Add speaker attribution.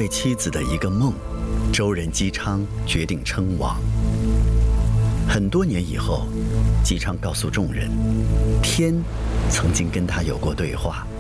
Speaker 1: 为妻子的一个梦，周人姬昌决定称王。很多年以后，姬昌告诉众人，天曾经跟他有过对话。